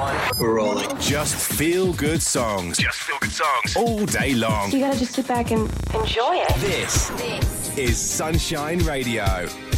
We're rolling. Just feel good songs. Just feel good songs. All day long. You gotta just sit back and enjoy it. This is Sunshine Radio.